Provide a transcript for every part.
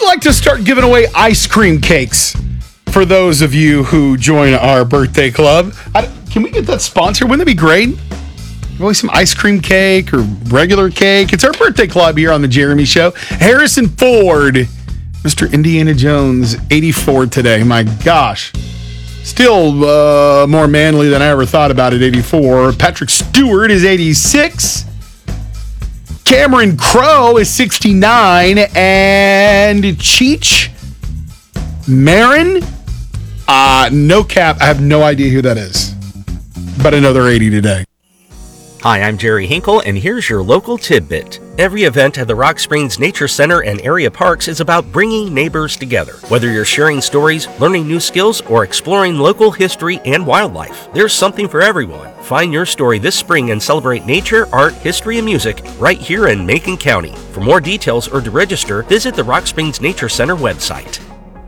like to start giving away ice cream cakes for those of you who join our birthday club. Can we get that sponsor? Wouldn't that be great? Really, some ice cream cake or regular cake. It's our birthday club here on the Jeremy Show. Harrison Ford, Mr. Indiana Jones, 84 today. My gosh. Still more manly than I ever thought about at 84. Patrick Stewart is 86. Cameron Crowe is 69. And Cheech Marin? No cap. I have no idea who that is. But another 80 today. Hi, I'm Jerry Hinkle, and here's your local tidbit. Every event at the Rock Springs Nature Center and area parks is about bringing neighbors together. Whether you're sharing stories, learning new skills, or exploring local history and wildlife, there's something for everyone. Find your story this spring and celebrate nature, art, history, and music right here in Macon County. For more details or to register, visit the Rock Springs Nature Center website.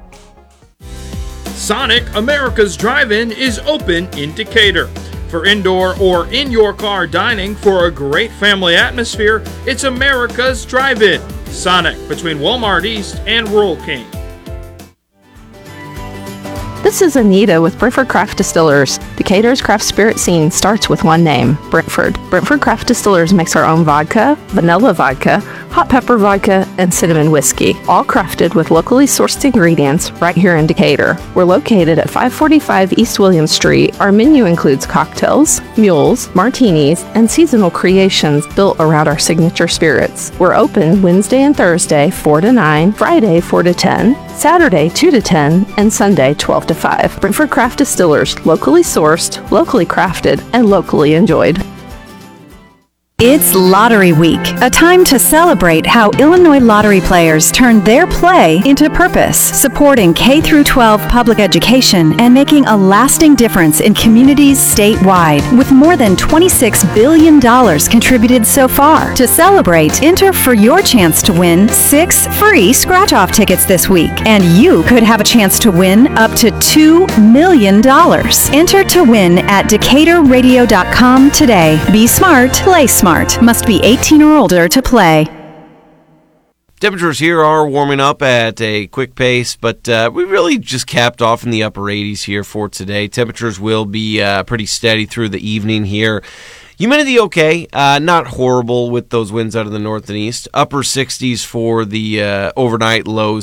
Sonic America's Drive-In is open in Decatur. For indoor or in-your-car dining for a great family atmosphere, it's America's Drive-In. Sonic, between Walmart East and Rural King. This is Anita with Brentford Craft Distillers. Decatur's craft spirit scene starts with one name, Brentford. Brentford Craft Distillers makes our own vodka, vanilla vodka, hot pepper vodka, and cinnamon whiskey, all crafted with locally sourced ingredients right here in Decatur. We're located at 545 East William Street. Our menu includes cocktails, mules, martinis, and seasonal creations built around our signature spirits. We're open Wednesday and Thursday, 4 to 9, Friday, 4 to 10, Saturday, 2 to 10, and Sunday, 12 to 5. Brentford Craft Distillers, locally sourced, locally crafted, and locally enjoyed. It's Lottery Week, a time to celebrate how Illinois lottery players turned their play into purpose, supporting K-12 public education and making a lasting difference in communities statewide, with more than $26 billion contributed so far. To celebrate, enter for your chance to win 6 free scratch-off tickets this week, and you could have a chance to win up to $2 million. Enter to win at DecaturRadio.com today. Be smart, play smart. Must be 18 or older to play. Temperatures here are warming up at a quick pace, but we really just capped off in the upper 80s here for today. Temperatures will be pretty steady through the evening here. Humidity okay, not horrible with those winds out of the north and east. Upper 60s for the overnight, lows